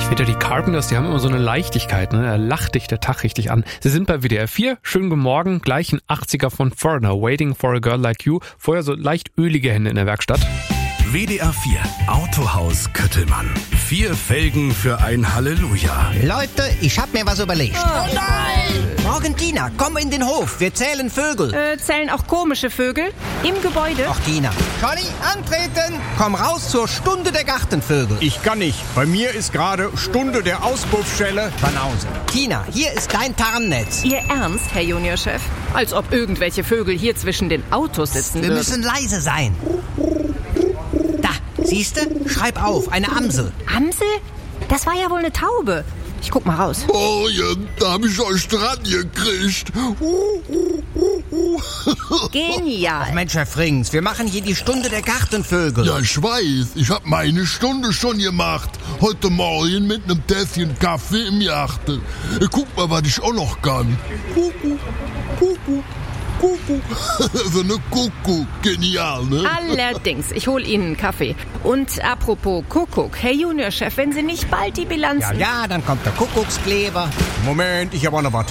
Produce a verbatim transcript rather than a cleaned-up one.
Wieder die Carpenters, die haben immer so eine Leichtigkeit, ne? Da lacht dich der Tag richtig an. Sie sind bei W D R vier. Schönen guten Morgen. Gleich ein achtziger von Foreigner. Waiting for a Girl Like You. Vorher so leicht ölige Hände in der Werkstatt. W D R vier Autohaus Köttelmann. Vier Felgen für ein Halleluja. Leute, ich hab mir was überlegt. Oh nein! Morgen, Tina, komm in den Hof. Wir zählen Vögel. Äh, zählen auch komische Vögel? Im Gebäude? Ach, Tina. Johnny, antreten! Komm raus zur Stunde der Gartenvögel. Ich kann nicht. Bei mir ist gerade Stunde der Auspuffschelle. Banause. Tina, hier ist dein Tarnnetz. Ihr Ernst, Herr Juniorchef? Als ob irgendwelche Vögel hier zwischen den Autos sitzen Wir würden. müssen leise sein. Da, siehste? Schreib auf, eine Amsel. Amsel? Das war ja wohl eine Taube. Ich guck mal raus. Morgen, da hab ich euch dran gekriegt. Genial. Mensch, Herr Frings, wir machen hier die Stunde der Gartenvögel. Ja, ich weiß, ich hab meine Stunde schon gemacht. Heute Morgen mit einem Tässchen Kaffee im Garten. Guck mal, was ich auch noch kann. Kuckuck, Kuckuck, Kuckuck. So eine Kuckuck, genial, ne? Allerdings, ich hol Ihnen einen Kaffee. Und apropos Kuckuck, Herr Juniorchef, wenn Sie nicht bald die Bilanzen... Ja, ja, dann kommt der Kuckuckskleber. Moment, ich habe auch noch was.